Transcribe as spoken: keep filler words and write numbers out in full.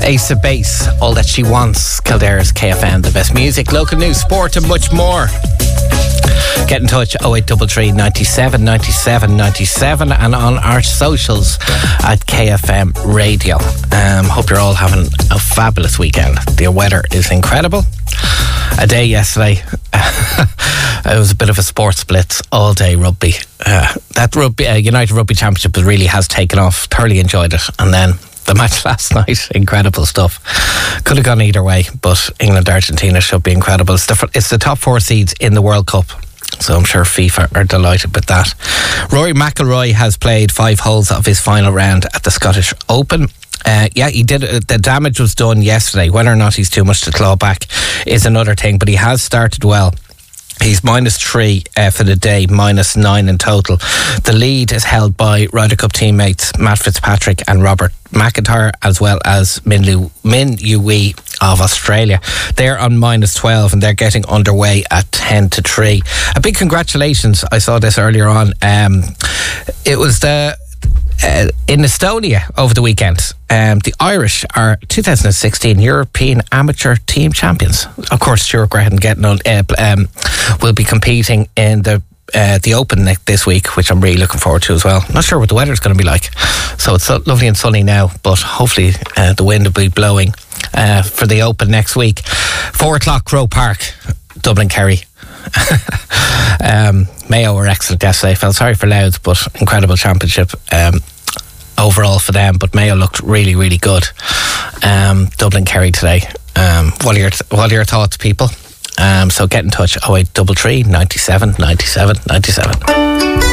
Ace of Base, All That She Wants, Kildare's K F M, the best music, local news, sport and much more. Get in touch oh eight three three, ninety-seven, ninety-seven, ninety-seven and on our socials at K F M Radio. Um, hope you're all having a fabulous weekend. The weather is incredible. A day yesterday, it was a bit of a sports blitz all day rugby. Uh, that rugby uh, United Rugby Championship really has taken off. Thoroughly enjoyed it. And then the match last night, incredible stuff. Could have gone either way, but England-Argentina should be incredible. It's the, it's the top four seeds in the World Cup, so I'm sure FIFA are delighted with that. Rory McIlroy has played five holes of his final round at the Scottish Open. Uh, yeah, he did. Uh, the damage was done yesterday. Whether or not he's too much to claw back is another thing, but he has started well. He's minus three uh, for the day, minus nine in total. The lead is held by Ryder Cup teammates Matt Fitzpatrick and Robert McIntyre, as well as Min Liu, Min Yu Wei of Australia. They're on minus twelve and they're getting underway at ten to three. A big congratulations. I saw this earlier on. Um, it was the Uh, in Estonia over the weekend. Um, the Irish are two thousand sixteen European Amateur Team Champions. Of course, Stuart Graham getting on, uh, um, will be competing in the uh, the Open this week, which I'm really looking forward to as well. Not sure what the weather's going to be like. So it's lovely and sunny now, but hopefully uh, the wind will be blowing uh, for the Open next week. Four o'clock, Croke Park, Dublin Kerry. um, Mayo were excellent yesterday. Felt sorry for Louth, but incredible championship um, overall for them. But Mayo looked really, really good. Um, Dublin Kerry today. Um, what are your what are your thoughts, people? Um, so get in touch oh eight three three, ninety-seven, ninety-seven, ninety-seven.